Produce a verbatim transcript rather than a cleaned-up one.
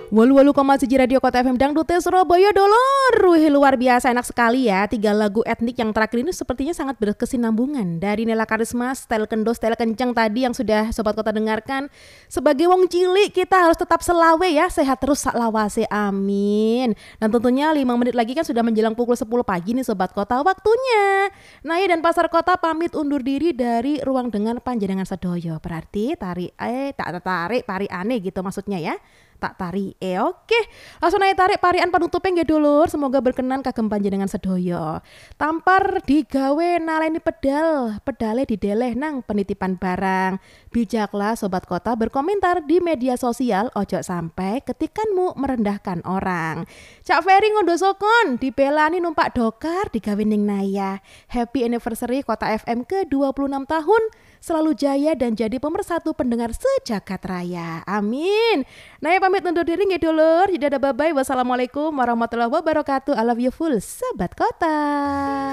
Walu walu koma siji Radio Kota F M Dangdute Surabaya Dolor. Wih, luar biasa enak sekali ya. Tiga lagu etnik yang terakhir ini sepertinya sangat berkesinambungan. Dari Nela Karisma, style kendo, style kencang tadi yang sudah Sobat Kota dengarkan. Sebagai wong cilik kita harus tetap selawe ya. Sehat terus sak lawase, amin. Dan tentunya lima menit lagi kan sudah menjelang pukul sepuluh pagi nih Sobat Kota waktunya. Nah ya, dan Pasar Kota pamit undur diri dari ruang dengan panjenengan sedoyo. Berarti tarik eh tak tarik pari aneh gitu maksudnya ya. Tak tari eh oke langsung naik tarik parian panutupnya nggih dulur, semoga berkenan kagem panjenengan sedoyo. Tampar digawe naleni pedal pedale dideleh nang penitipan barang. Bijaklah Sobat Kota berkomentar di media sosial, ojo sampai ketikanmu merendahkan orang. Cak Ferry ngondo sokon dibelani numpak dokar digawe ning Naya. Happy anniversary Kota F M ke dua puluh enam tahun, selalu jaya dan jadi pemersatu pendengar sejagat raya, amin. Nah ya, pamit undur diri nggih dulur. Dadah, bye bye. Wassalamualaikum warahmatullahi wabarakatuh. I love you full Sobat Kota.